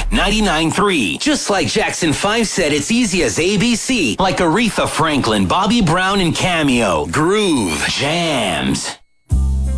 99.3. Just like Jackson 5 said, it's easy as ABC. Like Aretha Franklin, Bobby Brown, and Cameo. Groove Jams.